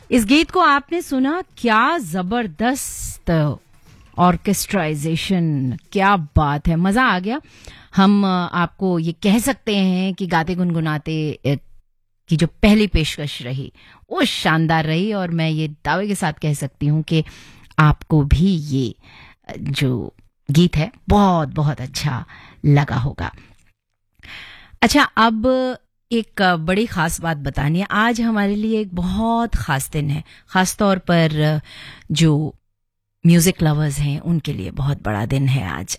इस गीत को आपने सुना, क्या जबरदस्त ऑर्केस्ट्राइजेशन, क्या बात है, मजा आ गया। हम आपको ये कह सकते हैं कि गाते गुनगुनाते की जो पहली पेशकश रही वो शानदार रही, और मैं ये दावे के साथ कह सकती हूँ कि आपको भी ये जो गीत है बहुत बहुत अच्छा लगा होगा। अच्छा, अब एक बड़ी ख़ास बात बतानी है। आज हमारे लिए एक बहुत ख़ास दिन है, ख़ास तौर पर जो म्यूज़िक लवर्स हैं उनके लिए बहुत बड़ा दिन है आज।